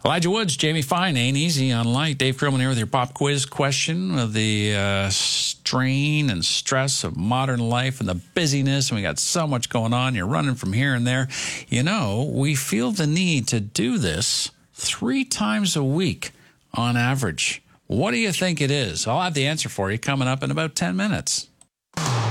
Elijah Woods, Jamie Fine, ain't easy on light. Dave Krillman here with your pop quiz question of the strain and stress of modern life and the busyness. And we got so much going on. You're running from here and there. You know, we feel the need to do this 3 times a week on average. What do you think it is? I'll have the answer for you coming up in about 10 minutes.